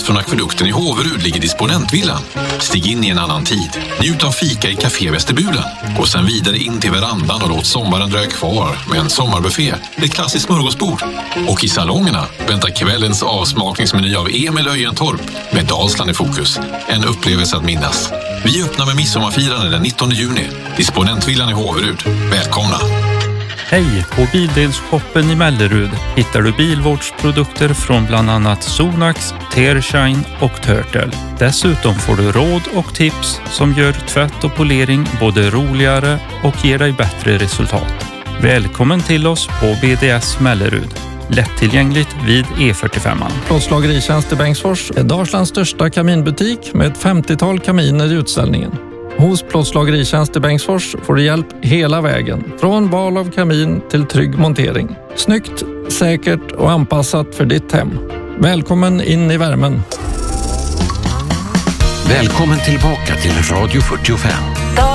från akvedukten i Håverud ligger Disponentvillan. Stig in i en annan tid. Njut av fika i Café Västerbulen. Gå sen vidare in till verandan och låt sommaren dröja kvar med en sommarbuffé, ett klassiskt smörgåsbord. Och i salongerna väntar kvällens avsmakningsmeny av Emil Öjentorp med Dalsland i fokus. En upplevelse att minnas. Vi öppnar med midsommarfirande den 19 juni. Disponentvillan i Håverud. Välkomna! Hej! På Bildelsshoppen i Mellerud hittar du bilvårdsprodukter från bland annat Sonax, Tearshine och Turtle. Dessutom får du råd och tips som gör tvätt och polering både roligare och ger dig bättre resultat. Välkommen till oss på BDS Mellerud. Lättillgängligt vid E45. Plåtslageritjänst i Bengtsfors är Dalslands största kaminbutik med ett 50-tal kaminer i utställningen. Hos Plåtslageritjänst i Bengtsfors får du hjälp hela vägen. Från val av kamin till trygg montering. Snyggt, säkert och anpassat för ditt hem. Välkommen in i värmen. Välkommen tillbaka till Radio 45.